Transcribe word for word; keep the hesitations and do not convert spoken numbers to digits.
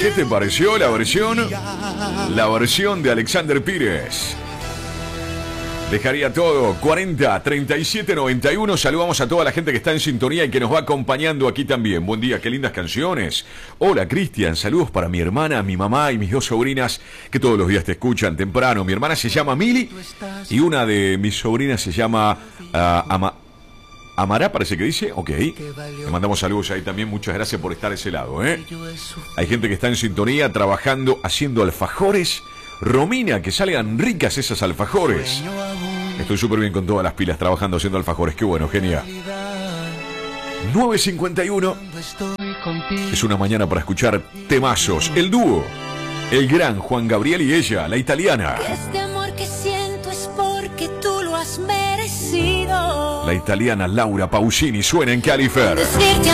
¿Qué te pareció la versión? La versión de Alexander Pires. Dejaría todo. Cuarenta, treinta y siete, noventa y uno. Saludamos a toda la gente que está en sintonía y que nos va acompañando aquí también. Buen día, qué lindas canciones. Hola, Cristian. Saludos para mi hermana, mi mamá y mis dos sobrinas que todos los días te escuchan temprano. Mi hermana se llama Mili y una de mis sobrinas se llama uh, Ama Amará, parece que dice. Ok. Le mandamos saludos ahí también. Muchas gracias por estar a ese lado, ¿eh? Hay gente que está en sintonía, trabajando, haciendo alfajores. Romina, que salgan ricas esas alfajores. Estoy súper bien con todas las pilas trabajando haciendo alfajores. Qué bueno, genial. nueve cincuenta y uno. Es una mañana para escuchar temazos. El dúo, el gran Juan Gabriel y ella, la italiana. Este amor que siento es porque tú lo has merecido. La italiana Laura Pausini suena en Califer.